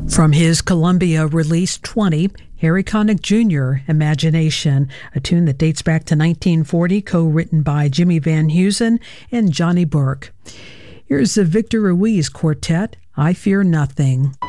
From his Columbia release 20, Harry Connick Jr., Imagination, a tune that dates back to 1940, co-written by Jimmy Van Heusen and Johnny Burke. Here's the Victor Ruiz Quartet, I Fear Nothing.